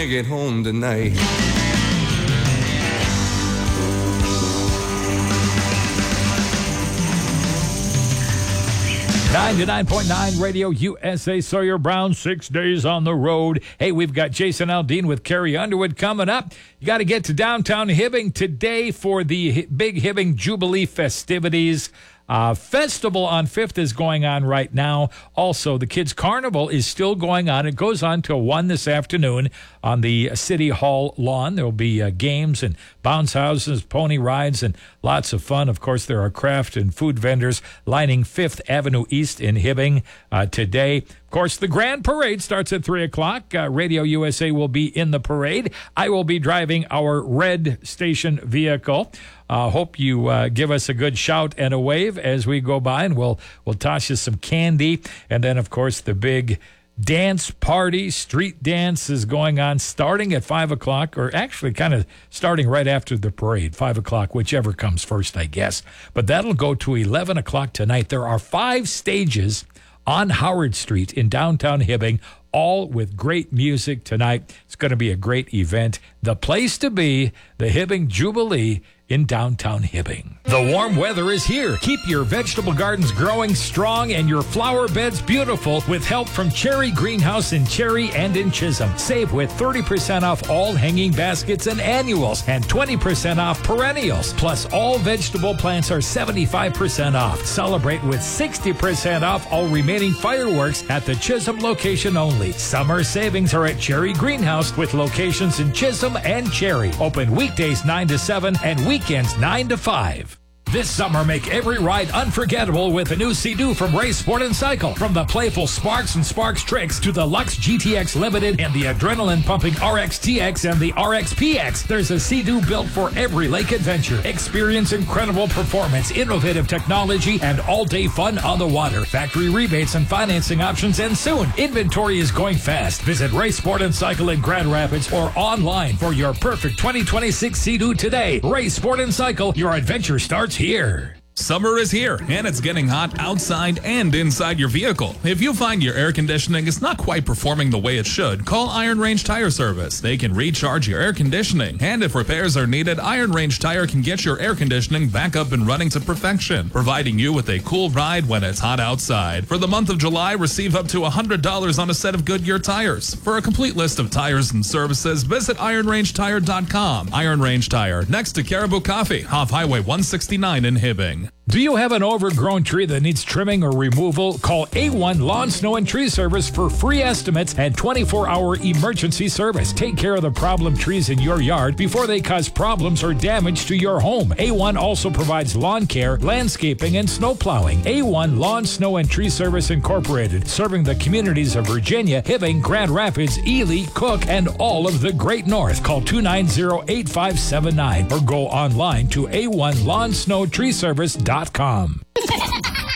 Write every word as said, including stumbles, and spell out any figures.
make it home tonight. ninety-nine point nine Radio U S A. Sawyer Brown, six days on the road. Hey, we've got Jason Aldean with Carrie Underwood coming up. You got to get to downtown Hibbing today for the Big Hibbing Jubilee festivities. Uh, festival on fifth is going on right now. Also, the Kids Carnival is still going on. It goes on till one this afternoon on the City Hall lawn. There will be uh, games and bounce houses, pony rides, and lots of fun. Of course, there are craft and food vendors lining Fifth Avenue East in Hibbing uh, today. Of course, the Grand Parade starts at three o'clock. Uh, Radio U S A will be in the parade. I will be driving our red station vehicle. Uh, hope you uh, give us a good shout and a wave as we go by, and we'll we'll toss you some candy. And then, of course, the big dance party, street dance is going on starting at five o'clock, or actually kind of starting right after the parade, five o'clock, whichever comes first, I guess. But that'll go to eleven o'clock tonight. There are five stages on Howard Street in downtown Hibbing, all with great music tonight. It's going to be a great event. The place to be, the Hibbing Jubilee in downtown Hibbing. The warm weather is here. Keep your vegetable gardens growing strong and your flower beds beautiful with help from Cherry Greenhouse in Cherry and in Chisholm. Save with thirty percent off all hanging baskets and annuals and twenty percent off perennials. Plus, all vegetable plants are seventy-five percent off. Celebrate with sixty percent off all remaining fireworks at the Chisholm location only. Summer savings are at Cherry Greenhouse with locations in Chisholm and Cherry. Open weekdays nine to seven and weekends nine to five. This summer, make every ride unforgettable with a new Sea-Doo from Ray Sport and Cycle. From the playful Sparks and Sparks Tricks to the Lux G T X Limited and the adrenaline-pumping R X T X and the R X P X, there's a Sea-Doo built for every lake adventure. Experience incredible performance, innovative technology, and all-day fun on the water. Factory rebates and financing options end soon. Inventory is going fast. Visit Ray Sport and Cycle in Grand Rapids or online for your perfect twenty twenty-six Sea-Doo today. Ray Sport and Cycle, your adventure starts here. Here. Summer is here, and it's getting hot outside and inside your vehicle. If you find your air conditioning is not quite performing the way it should, call Iron Range Tire Service. They can recharge your air conditioning, and if repairs are needed, Iron Range Tire can get your air conditioning back up and running to perfection, providing you with a cool ride when it's hot outside. For the month of July, receive up to one hundred dollars on a set of Goodyear tires. For a complete list of tires and services, visit iron range tire dot com. Iron Range Tire, next to Caribou Coffee, off Highway one sixty-nine in Hibbing. Do you have an overgrown tree that needs trimming or removal? Call A one Lawn, Snow, and Tree Service for free estimates and twenty-four hour emergency service. Take care of the problem trees in your yard before they cause problems or damage to your home. A one also provides lawn care, landscaping, and snow plowing. A one Lawn, Snow, and Tree Service Incorporated, serving the communities of Virginia, Hibbing, Grand Rapids, Ely, Cook, and all of the Great North. Call two nine zero, eight five seven nine or go online to A one Lawn, Snow, Tree Service dot com.